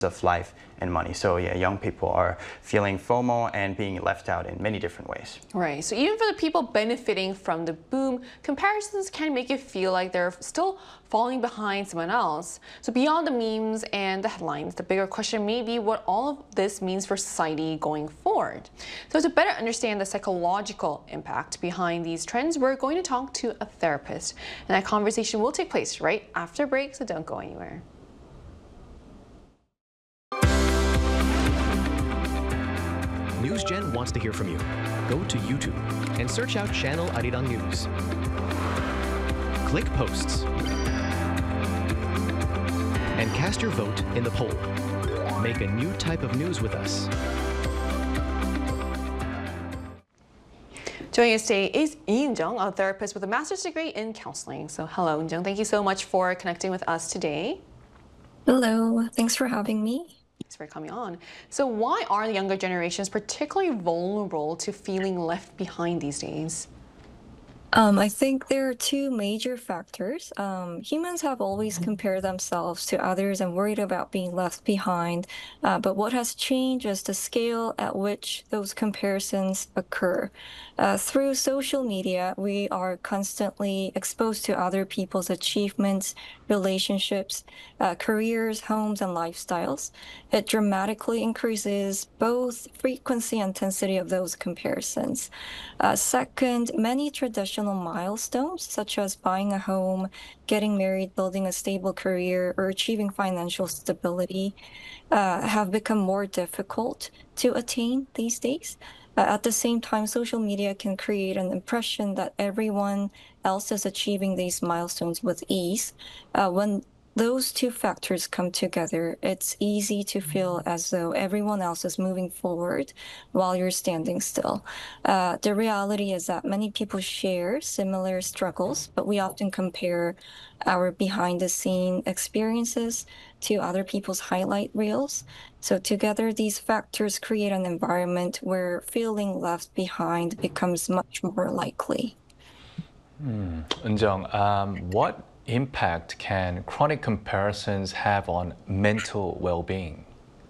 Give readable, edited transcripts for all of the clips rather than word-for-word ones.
of life and money. So yeah, young people are feeling FOMO and being left out in many different ways. Right. So even for the people benefiting from the boom, comparisons can make you feel like they're still falling behind someone else. So beyond the memes and the headlines, the bigger question may be what all of this means for society going forward. So to better understand the psychological impact behind these trends, we're going to talk to a therapist. And that conversation will take place right after break, so don't go anywhere. NewsGen wants to hear from you. Go to YouTube and search out Channel Arirang News. Click Posts and cast your vote in the poll. Make a new type of news with us. Joining us today is In-jung, a therapist with a master's degree in counseling. So hello, In-jung. Thank you so much for connecting with us today. Hello, thanks for having me. Thanks for coming on. So why are the younger generations particularly vulnerable to feeling left behind these days? I think there are two major factors. Humans have always compared themselves to others and worried about being left behind. But what has changed is the scale at which those comparisons occur. Through social media, we are constantly exposed to other people's achievements, relationships, careers, homes, and lifestyles. It dramatically increases both frequency and intensity of those comparisons. Second, many traditional milestones, such as buying a home, getting married, building a stable career, or achieving financial stability, have become more difficult to attain these days. At the same time, social media can create an impression that everyone else is achieving these milestones with ease. When those two factors come together, it's easy to feel as though everyone else is moving forward while you're standing still. The reality is that many people share similar struggles, but we often compare our behind the scene experiences to other people's highlight reels. So together, these factors create an environment where feeling left behind becomes much more likely. Eun-jung, what impact can chronic comparisons have on mental well-being?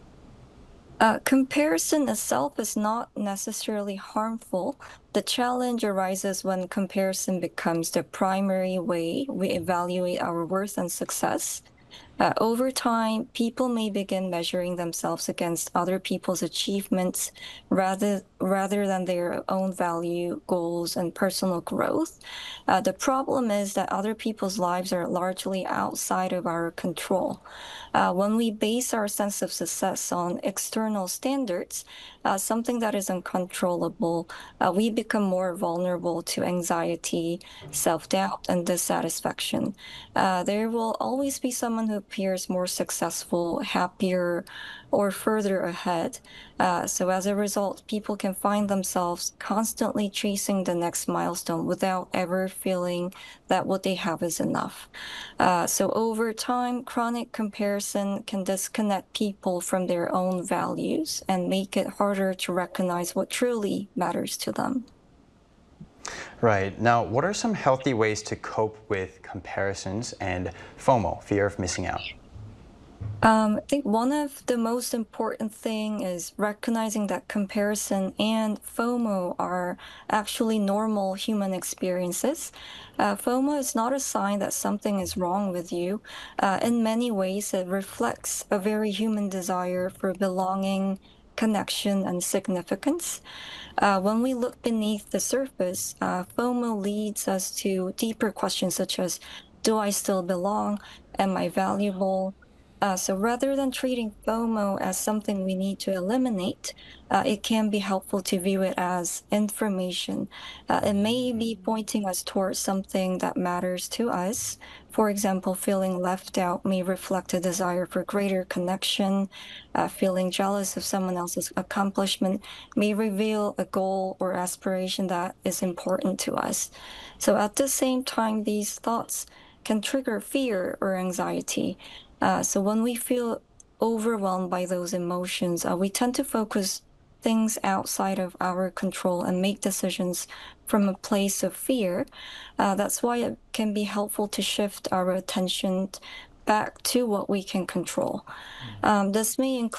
Comparison itself is not necessarily harmful. The challenge arises when comparison becomes the primary way we evaluate our worth and success. Over time, people may begin measuring themselves against other people's achievements rather than their own value, goals, and personal growth. The problem is that other people's lives are largely outside of our control. When we base our sense of success on external standards, something that is uncontrollable, we become more vulnerable to anxiety, self-doubt, and dissatisfaction. There will always be someone who appears more successful, happier, or further ahead. So as a result, people can find themselves constantly chasing the next milestone without ever feeling that what they have is enough. So over time, chronic comparison can disconnect people from their own values and make it harder to recognize what truly matters to them. Right. Now, what are some healthy ways to cope with comparisons and FOMO, fear of missing out? I think one of the most important thing is recognizing that comparison and FOMO are actually normal human experiences. FOMO is not a sign that something is wrong with you. In many ways, it reflects a very human desire for belonging, connection, and significance. When we look beneath the surface, FOMO leads us to deeper questions such as, do I still belong? Am I valuable? So rather than treating FOMO as something we need to eliminate, it can be helpful to view it as information. It may be pointing us towards something that matters to us. For example, feeling left out may reflect a desire for greater connection. Feeling jealous of someone else's accomplishment may reveal a goal or aspiration that is important to us. So at the same time, these thoughts can trigger fear or anxiety. So when we feel overwhelmed by those emotions, we tend to focus things outside of our control and make decisions from a place of fear. That's why it can be helpful to shift our attention back to what we can control. This may include